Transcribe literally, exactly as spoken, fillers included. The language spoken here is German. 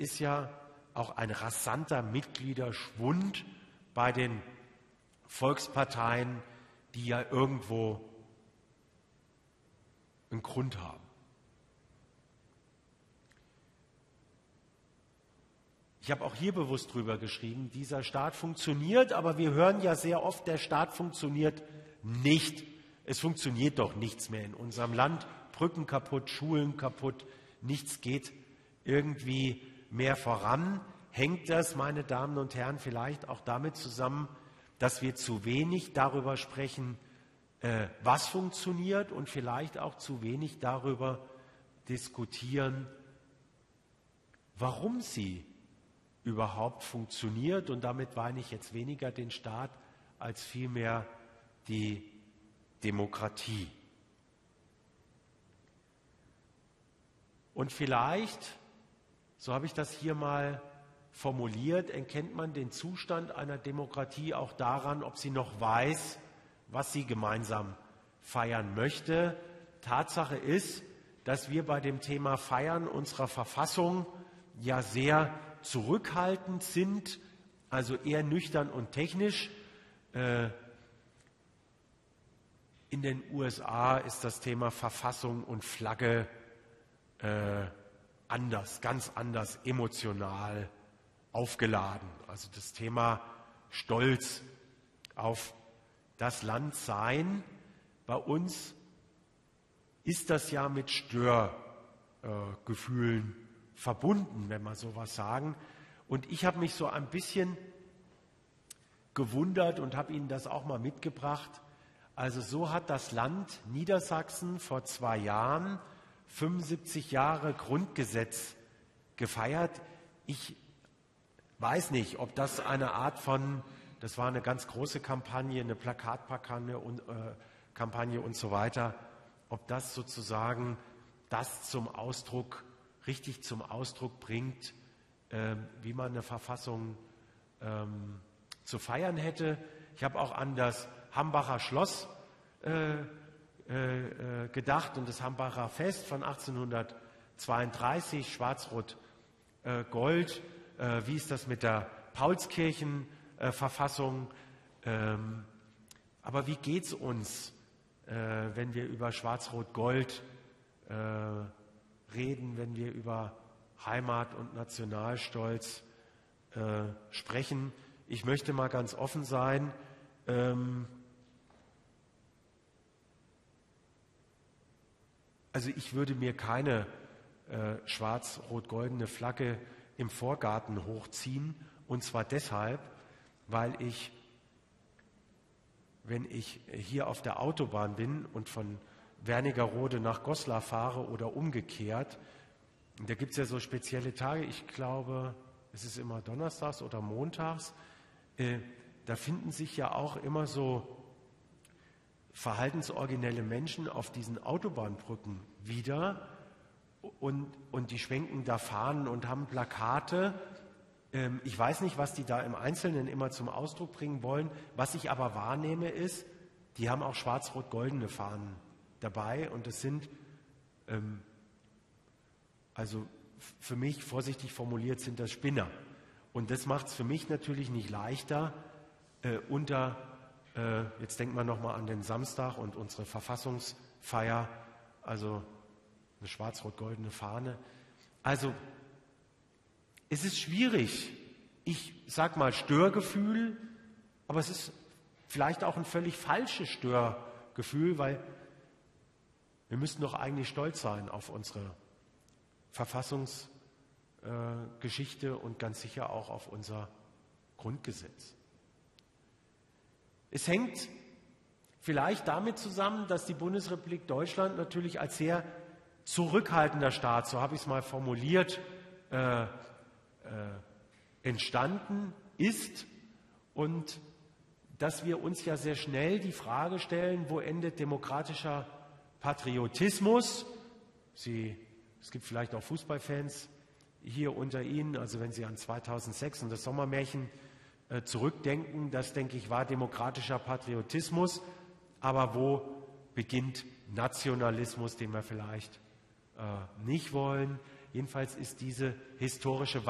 ist ja auch ein rasanter Mitgliederschwund bei den Volksparteien, die ja irgendwo einen Grund haben. Ich habe auch hier bewusst drüber geschrieben, dieser Staat funktioniert, aber wir hören ja sehr oft, der Staat funktioniert nicht. Es funktioniert doch nichts mehr in unserem Land. Brücken kaputt, Schulen kaputt, nichts geht irgendwie mehr voran. Hängt das, meine Damen und Herren, vielleicht auch damit zusammen, dass wir zu wenig darüber sprechen, äh, was funktioniert und vielleicht auch zu wenig darüber diskutieren, warum sie überhaupt funktioniert, und damit meine ich jetzt weniger den Staat als vielmehr die Demokratie. Und vielleicht, so habe ich das hier mal formuliert, erkennt man den Zustand einer Demokratie auch daran, ob sie noch weiß, was sie gemeinsam feiern möchte. Tatsache ist, dass wir bei dem Thema Feiern unserer Verfassung ja sehr zurückhaltend sind, also eher nüchtern und technisch. Äh, in den U S A ist das Thema Verfassung und Flagge äh, anders, ganz anders emotional aufgeladen. Also das Thema Stolz auf das Landsein. Bei uns ist das ja mit Störgefühlen äh, verbunden, wenn wir sowas sagen. Und ich habe mich so ein bisschen gewundert und habe Ihnen das auch mal mitgebracht. Also so hat das Land Niedersachsen vor zwei Jahren fünfundsiebzig Jahre Grundgesetz gefeiert. Ich weiß nicht, ob das eine Art von, das war eine ganz große Kampagne, eine Plakatkampagne und, äh, Kampagne und so weiter, ob das sozusagen das zum Ausdruck richtig zum Ausdruck bringt, äh, wie man eine Verfassung ähm, zu feiern hätte. Ich habe auch an das Hambacher Schloss äh, äh, gedacht und das Hambacher Fest von achtzehnhundertzweiunddreißig, Schwarz-Rot-Gold. Äh, wie ist das mit der Paulskirchen-Verfassung? Äh, ähm, aber wie geht es uns, äh, wenn wir über Schwarz-Rot-Gold äh, reden, wenn wir über Heimat und Nationalstolz äh, sprechen? Ich möchte mal ganz offen sein. Ähm, also ich würde mir keine äh, schwarz-rot-goldene Flagge im Vorgarten hochziehen, und zwar deshalb, weil ich, wenn ich hier auf der Autobahn bin und von Wernigerode nach Goslar fahre oder umgekehrt, da gibt es ja so spezielle Tage, ich glaube, es ist immer donnerstags oder montags, äh, da finden sich ja auch immer so verhaltensoriginelle Menschen auf diesen Autobahnbrücken wieder und, und die schwenken da Fahnen und haben Plakate. Ähm, ich weiß nicht, was die da im Einzelnen immer zum Ausdruck bringen wollen. Was ich aber wahrnehme ist, die haben auch schwarz-rot-goldene Fahnen dabei, und es sind, ähm, also für mich, vorsichtig formuliert, sind das Spinner. Und das macht es für mich natürlich nicht leichter, äh, unter, äh, jetzt denkt man nochmal an den Samstag und unsere Verfassungsfeier, also eine schwarz-rot-goldene Fahne. Also es ist schwierig, ich sag mal Störgefühl, aber es ist vielleicht auch ein völlig falsches Störgefühl, weil wir müssten doch eigentlich stolz sein auf unsere Verfassungsgeschichte äh, und ganz sicher auch auf unser Grundgesetz. Es hängt vielleicht damit zusammen, dass die Bundesrepublik Deutschland natürlich als sehr zurückhaltender Staat, so habe ich es mal formuliert, äh, äh, entstanden ist, und dass wir uns ja sehr schnell die Frage stellen, wo endet demokratischer Patriotismus? Sie, es gibt vielleicht auch Fußballfans hier unter Ihnen, also wenn Sie an zweitausendsechs und das Sommermärchen äh, zurückdenken, das, denke ich, war demokratischer Patriotismus, aber wo beginnt Nationalismus, den wir vielleicht äh, nicht wollen? Jedenfalls ist diese historische